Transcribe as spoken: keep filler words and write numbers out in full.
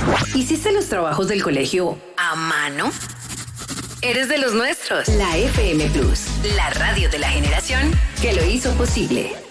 ¿Hiciste los trabajos del colegio a mano? Eres de los nuestros. La F M Plus, la radio de la generación que lo hizo posible.